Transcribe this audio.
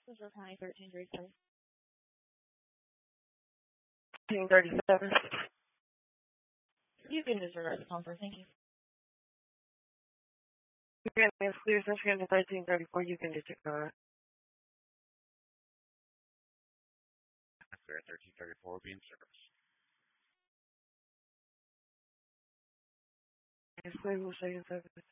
This is County 1337. 1337. You can disregard the phone for thank you. Again, it's clear since you're in 1334, you can disregard. Clear 1334 will be in service. It's clear, we'll show you in service.